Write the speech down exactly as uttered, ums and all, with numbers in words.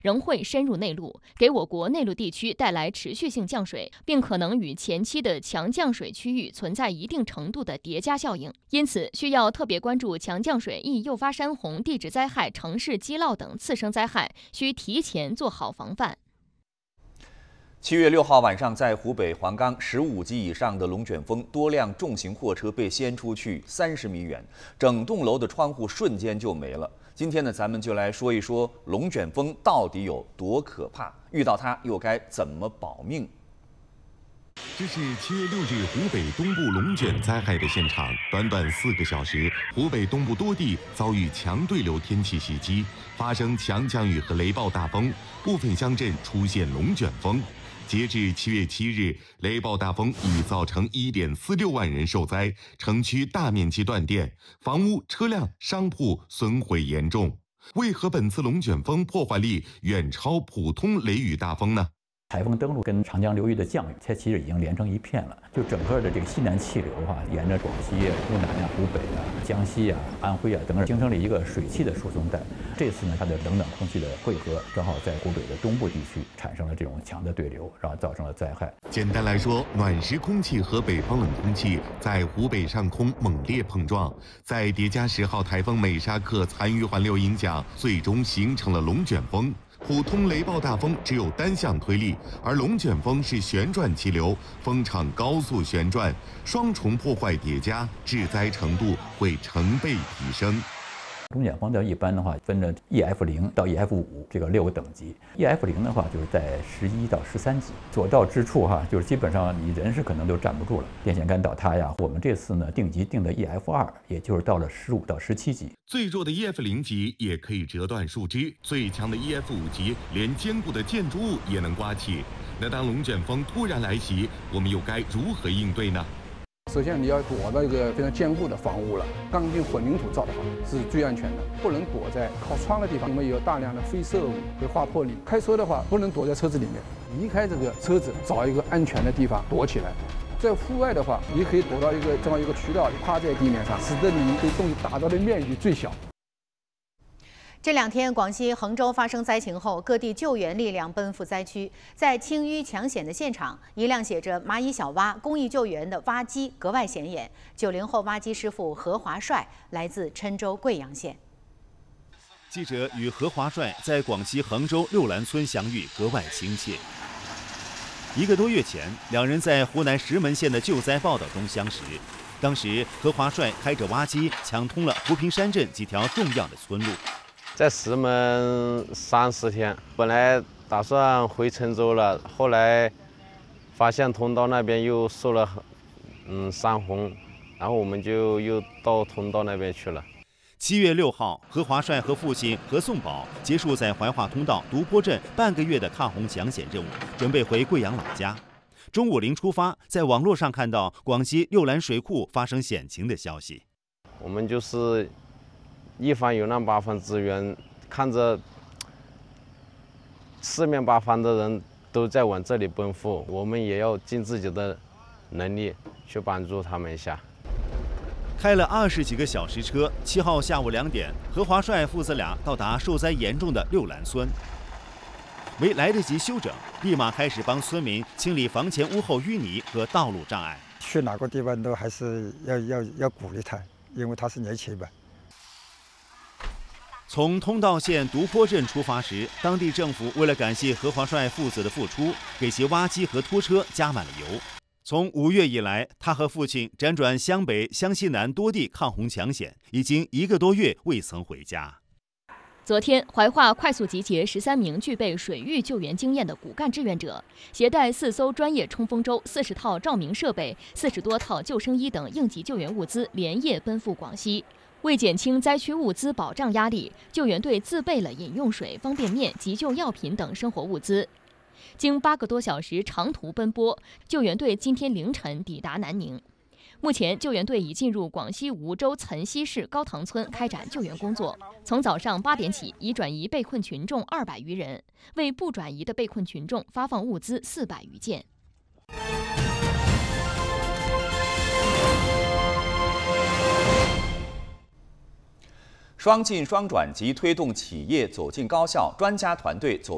仍会深入内陆，给我国内陆地区带来持续性降水，并可能与前期的强降水区域存在一定程度的叠加效应。因此，需要特别关注强降水易诱发山洪、地质灾害、城市积涝等次生灾害，需提前做好防范。 七月六号晚上，在湖北黄冈，十五级以上的龙卷风，多辆重型货车被掀出去三十米远，整栋楼的窗户瞬间就没了。今天呢，咱们就来说一说龙卷风到底有多可怕，遇到它又该怎么保命。 这是七月六日湖北东部龙卷灾害的现场，短短四个小时，湖北东部多地遭遇强对流天气袭击，发生强降雨和雷暴大风，部分乡镇出现龙卷风。截至七月七日，雷暴大风已造成一点四六万人受灾，城区大面积断电，房屋、车辆、商铺损毁严重。为何本次龙卷风破坏力远超普通雷雨大风呢？ 台风登陆跟长江流域的降雨，它其实已经连成一片了。就整个的这个西南气流哈、啊，沿着广西、湖南呀、湖北啊、江西啊、安徽啊等等，形成了一个水汽的输送带。这次呢，它的冷暖空气的汇合，正好在湖北的东部地区产生了这种强的对流，然后造成了灾害。 简单来说，暖湿空气和北方冷空气在湖北上空猛烈碰撞，再叠加十号台风美沙克残余环流影响，最终形成了龙卷风。普通雷暴大风只有单向推力，而龙卷风是旋转气流，风场高速旋转，双重破坏叠加，致灾程度会成倍提升。 龙卷风的一般的话分着 E F 零 到 E F 五 这个六个等级。E F 零 的话就是在十一到十三级，所到之处哈，就是基本上你人是可能都站不住了，电线杆倒塌呀。我们这次呢定级定的 E F 二，也就是到了十五到十七级。 最弱的 E F 零 级也可以折断树枝，最强的 E F 五 级连坚固的建筑物也能刮起。那当龙卷风突然来袭，我们又该如何应对呢？ 首先，你要躲到一个非常坚固的房屋了，钢筋混凝土造的房是最安全的，不能躲在靠窗的地方，因为有大量的飞射物会划破你。开车的话，不能躲在车子里面，离开这个车子，找一个安全的地方躲起来。在户外的话，你可以躲到一个这样一个渠道，趴在地面上，使得你对东西打到的面积最小。 这两天，广西衡州发生灾情后，各地救援力量奔赴灾区。在清淤抢险的现场，一辆写着“蚂蚁小蛙”公益救援的蛙机格外显眼。九零后蛙机师傅何华帅来自郴州贵阳县。 记者与何华帅在广西衡州六兰村相遇，格外亲切。一个多月前，两人在湖南石门县的救灾报道中相识。当时，何华帅开着蛙机抢通了湖平山镇几条重要的村路。 在石门三四天，本来打算回郴州了，后来发现通道那边又受了嗯山洪，然后我们就又到通道那边去了。 七月六号，何华帅和父亲何颂宝结束在怀化通道独坡镇半个月的抗洪抢险任务，准备回贵阳老家。中午临出发，在网络上看到广西六兰水库发生险情的消息。 我们就是一方有难八方支援，看着四面八方的人都在往这里奔赴，我们也要尽自己的能力去帮助他们一下。 开了二十几个小时车，七号下午两点，何华帅父子俩到达受灾严重的六兰村。没来得及休整，立马开始帮村民清理房前屋后淤泥和道路障碍。 去哪个地方都还是要要要鼓励他，因为他是年轻吧。 从通道县独坡镇出发时，当地政府为了感谢何华帅父子的付出，给其挖机和拖车加满了油。从五月以来，他和父亲辗转湘北、湘西南多地抗洪抢险，已经一个多月未曾回家。 昨天，怀化快速集结十三名具备水域救援经验的骨干志愿者，携带四艘专业冲锋舟、四十套照明设备、四十多套救生衣等应急救援物资，连夜奔赴广西。为减轻灾区物资保障压力，救援队自备了饮用水、方便面、急救药品等生活物资。经八个多小时长途奔波，救援队今天凌晨抵达南宁。目前，救援队已进入广西梧州岑溪市高塘村开展救援工作。从早上八点起，已转移被困群众二百余人，为不转移的被困群众发放物资四百余件。 双进双转及推动企业走进高校，专家团队走